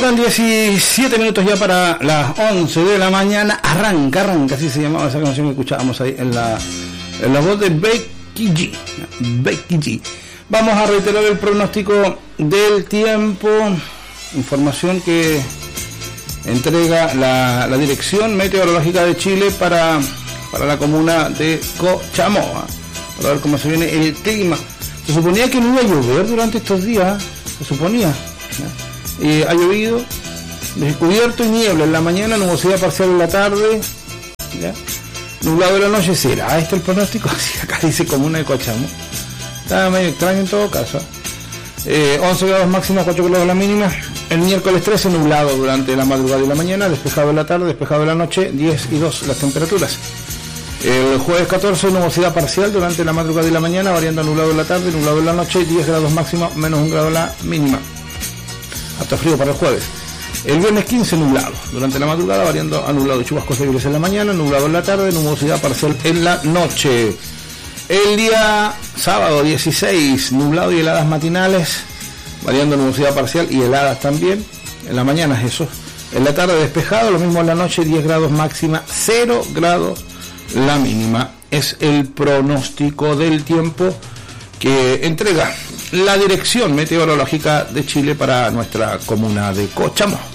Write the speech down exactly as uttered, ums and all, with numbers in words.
Faltan diecisiete minutos ya para las once de la mañana. Arranca, arranca, así se llamaba esa canción que escuchábamos ahí en la, en la voz de Becky G. Becky G. Vamos a reiterar el pronóstico del tiempo. Información que entrega la, la Dirección Meteorológica de Chile para, para la comuna de Cochamoa. Para ver cómo se viene el clima. Se suponía que no iba a llover durante estos días. Se suponía. ¿Ya? Eh, ha llovido, descubierto y niebla en la mañana, nubosidad parcial en la tarde, ¿ya? Nublado en la noche. ¿Será este el pronóstico? Así acá dice comuna de Cochamoa. Está medio extraño en todo caso. Eh, once grados máxima, cuatro grados la mínima. El miércoles trece, nublado durante la madrugada y la mañana, despejado en la tarde, despejado en la noche, diez y dos las temperaturas. El jueves catorce, nubosidad parcial durante la madrugada y la mañana, variando a nublado en la tarde, nublado en la noche, diez grados máxima, menos un grado la mínima. Hasta frío para el jueves. El viernes quince, nublado durante la madrugada, variando a nublado y chubascos débiles en la mañana, nublado en la tarde, nubosidad parcial en la noche. El día sábado dieciséis, nublado y heladas matinales, variando nubosidad parcial y heladas también. En la mañana es eso. En la tarde despejado, lo mismo en la noche, diez grados máxima, cero grados la mínima. Es el pronóstico del tiempo que entrega la Dirección Meteorológica de Chile para nuestra comuna de Cochamoa.